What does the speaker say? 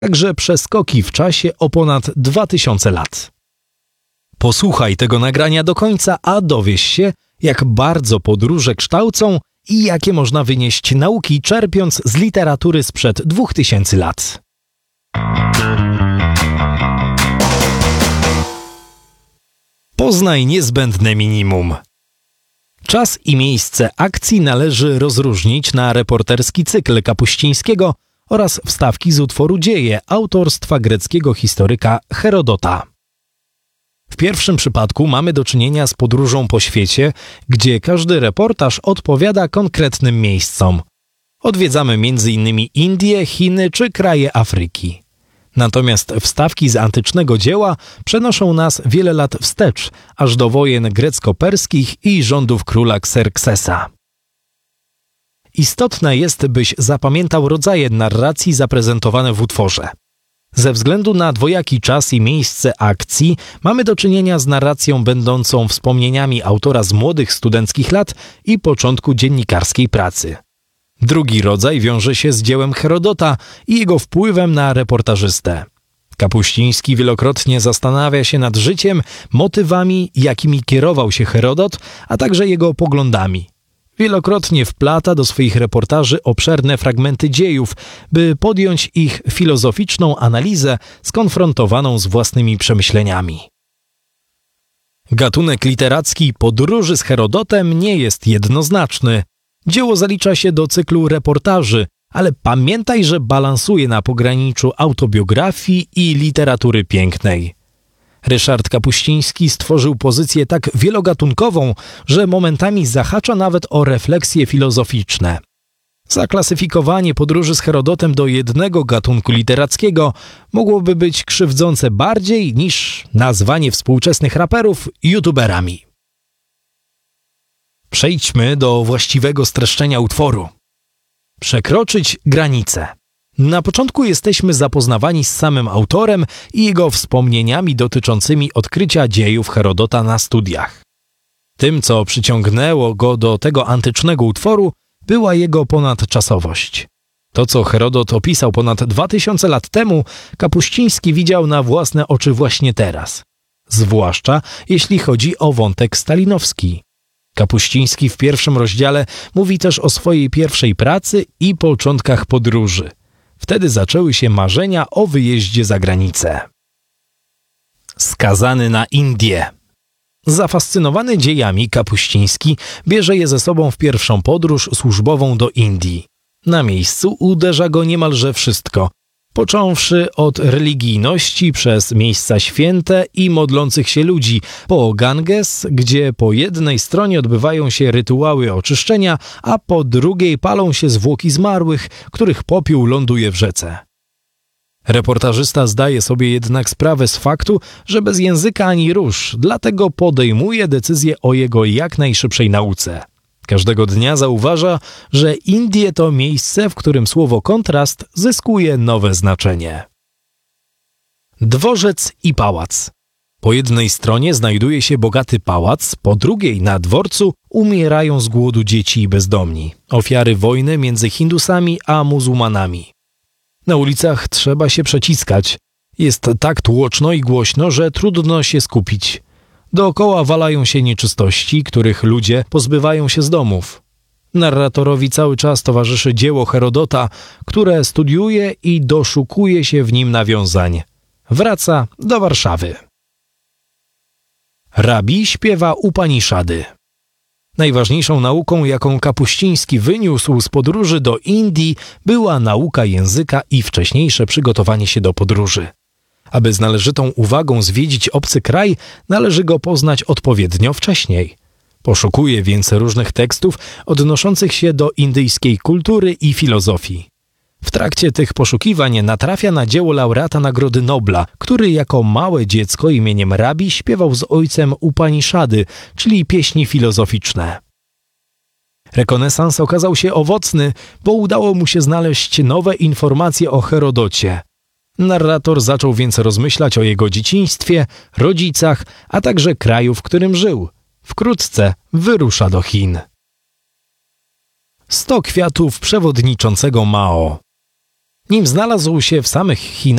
także przeskoki w czasie o ponad 2000 lat. Posłuchaj tego nagrania do końca, a dowiesz się, jak bardzo podróże kształcą i jakie można wynieść nauki, czerpiąc z literatury sprzed 2000 lat. Poznaj niezbędne minimum. Czas i miejsce akcji należy rozróżnić na reporterski cykl Kapuścińskiego oraz wstawki z utworu Dzieje autorstwa greckiego historyka Herodota. W pierwszym przypadku mamy do czynienia z podróżą po świecie, gdzie każdy reportaż odpowiada konkretnym miejscom. Odwiedzamy m.in. Indie, Chiny czy kraje Afryki. Natomiast wstawki z antycznego dzieła przenoszą nas wiele lat wstecz, aż do wojen grecko-perskich i rządów króla Kserksesa. Istotne jest, byś zapamiętał rodzaje narracji zaprezentowane w utworze. Ze względu na dwojaki czas i miejsce akcji mamy do czynienia z narracją będącą wspomnieniami autora z młodych studenckich lat i początku dziennikarskiej pracy. Drugi rodzaj wiąże się z dziełem Herodota i jego wpływem na reportażystę. Kapuściński wielokrotnie zastanawia się nad życiem, motywami, jakimi kierował się Herodot, a także jego poglądami. Wielokrotnie wplata do swoich reportaży obszerne fragmenty dziejów, by podjąć ich filozoficzną analizę skonfrontowaną z własnymi przemyśleniami. Gatunek literacki podróży z Herodotem nie jest jednoznaczny. Dzieło zalicza się do cyklu reportaży, ale pamiętaj, że balansuje na pograniczu autobiografii i literatury pięknej. Ryszard Kapuściński stworzył pozycję tak wielogatunkową, że momentami zahacza nawet o refleksje filozoficzne. Zaklasyfikowanie podróży z Herodotem do jednego gatunku literackiego mogłoby być krzywdzące bardziej niż nazwanie współczesnych raperów youtuberami. Przejdźmy do właściwego streszczenia utworu. Przekroczyć granice. Na początku jesteśmy zapoznawani z samym autorem i jego wspomnieniami dotyczącymi odkrycia dziejów Herodota na studiach. Tym, co przyciągnęło go do tego antycznego utworu, była jego ponadczasowość. To, co Herodot opisał ponad 2000 lat temu, Kapuściński widział na własne oczy właśnie teraz. Zwłaszcza jeśli chodzi o wątek stalinowski. Kapuściński w pierwszym rozdziale mówi też o swojej pierwszej pracy i początkach podróży. Wtedy zaczęły się marzenia o wyjeździe za granicę. Skazany na Indię. Zafascynowany dziejami, Kapuściński bierze je ze sobą w pierwszą podróż służbową do Indii. Na miejscu uderza go niemalże wszystko, począwszy od religijności przez miejsca święte i modlących się ludzi, po Ganges, gdzie po jednej stronie odbywają się rytuały oczyszczenia, a po drugiej palą się zwłoki zmarłych, których popiół ląduje w rzece. Reportażysta zdaje sobie jednak sprawę z faktu, że bez języka ani rusz, dlatego podejmuje decyzję o jego jak najszybszej nauce. Każdego dnia zauważa, że Indie to miejsce, w którym słowo kontrast zyskuje nowe znaczenie. Dworzec i pałac. Po jednej stronie znajduje się bogaty pałac, po drugiej na dworcu umierają z głodu dzieci i bezdomni, ofiary wojny między Hindusami a muzułmanami. Na ulicach trzeba się przeciskać. Jest tak tłoczno i głośno, że trudno się skupić. Dookoła walają się nieczystości, których ludzie pozbywają się z domów. Narratorowi cały czas towarzyszy dzieło Herodota, które studiuje i doszukuje się w nim nawiązań. Wraca do Warszawy. Rabi śpiewa Upaniszady. Najważniejszą nauką, jaką Kapuściński wyniósł z podróży do Indii, była nauka języka i wcześniejsze przygotowanie się do podróży. Aby z należytą uwagą zwiedzić obcy kraj, należy go poznać odpowiednio wcześniej. Poszukuje więc różnych tekstów odnoszących się do indyjskiej kultury i filozofii. W trakcie tych poszukiwań natrafia na dzieło laureata Nagrody Nobla, który jako małe dziecko imieniem Rabi śpiewał z ojcem Upaniszady, czyli pieśni filozoficzne. Rekonesans okazał się owocny, bo udało mu się znaleźć nowe informacje o Herodocie. Narrator zaczął więc rozmyślać o jego dzieciństwie, rodzicach, a także kraju, w którym żył. Wkrótce wyrusza do Chin. 100 kwiatów przewodniczącego Mao. Nim znalazł się w samych Chinach,